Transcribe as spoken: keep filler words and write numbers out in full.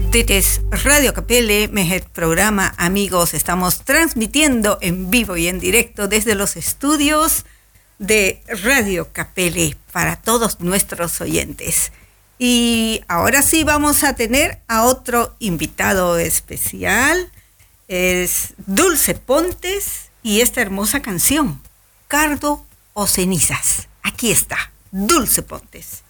Dit is Radio Capelle met het programa Amigos. Estamos transmitiendo en vivo y en directo desde los estudios de Radio Capelle para todos nuestros oyentes. Y ahora sí vamos a tener a otro invitado especial. Es Dulce Pontes y esta hermosa canción, Cardo o Cenizas. Aquí está, Dulce Pontes.